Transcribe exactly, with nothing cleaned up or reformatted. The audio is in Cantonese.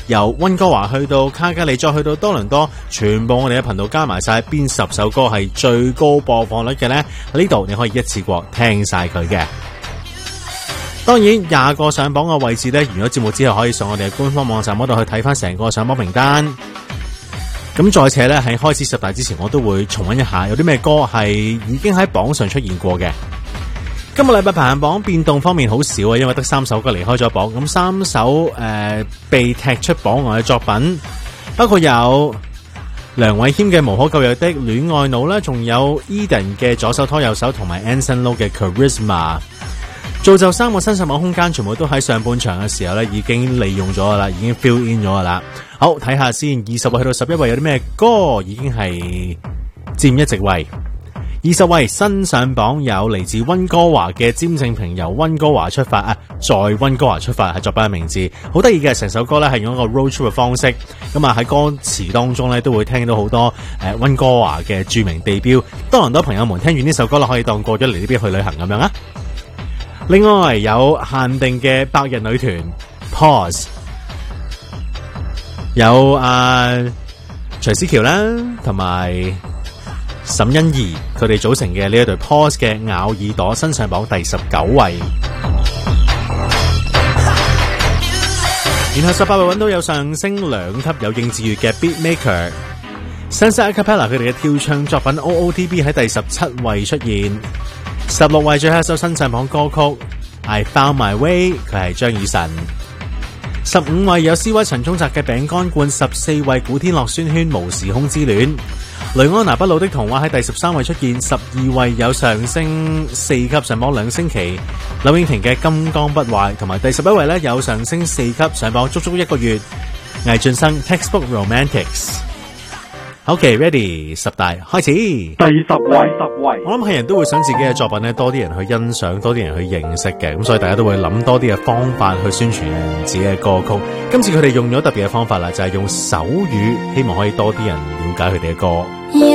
由溫哥華去到卡加利，再去到多倫多，全部我哋嘅頻道加埋晒，邊十首歌係最高播放率嘅呢？呢度你可以一次過聽晒佢嘅。當然廿個上榜嘅位置呢，完咗節目之後可以上我哋嘅官方網站嗰度去睇翻成個上榜名單。咁再且咧，喺開始十大之前，我都會重溫一下有啲咩歌係已經喺榜上出現過嘅。今個禮拜排行榜變動方面好少啊，因為得三首歌離開咗榜。咁三首誒、呃、被踢出榜外嘅作品，包括有梁偉謙嘅《無可救藥的戀愛腦》啦，仲有 Eden 嘅《左手拖右手》同埋 Anson Lo 嘅《Charisma》。造就三個新上榜空間，全部都喺上半場嘅時候咧，已經利用咗噶啦，已經 fill in 咗噶啦。好，睇下先，二十位去到十一位有啲咩歌已經係佔一席位。二十位新上榜有嚟自溫哥華嘅詹正平，由溫哥華出發啊，在溫哥華出發係作品嘅名字，好得意嘅。成首歌咧係用一個 road trip 嘅方式，咁啊喺歌詞當中咧都會聽到好多誒溫哥華嘅著名地標。多倫多朋友們聽完呢首歌啦，可以當過咗嚟呢邊去旅行咁樣啊。另外有限定嘅百人女團 Pause， 有啊徐思喬啦同埋沈欣宜佢哋組成嘅呢一隊 Pause 嘅咬耳朵新上榜第十九位。然後十八位揾到有上升兩級有應志月嘅 Beatmaker Sunset Acapella 佢哋嘅跳唱作品 O O T B 喺第十七位出現。十六位最後一首新上榜歌曲 I Found My Way， 佢係張雨晨。十五位有 C Y 陳聰澤嘅餅乾罐，十四位古天樂宣萱無時空之戀。雷安娜不老的童話喺第十三位出現，十二位有上升四級上榜兩星期。柳應廷嘅金剛不壞，同埋第十一位咧有上升四級上榜足足一個月。魏浚笙 Textbook Romantics。OK ready 十大開始。第十位，十位，我諗係人都會想自己嘅作品咧多啲人去欣賞，多啲人去認識嘅，咁所以大家都會諗多啲嘅方法去宣傳自己嘅歌曲。今次佢哋用咗特別嘅方法啦，就係用手語，希望可以多啲人了解佢哋嘅歌。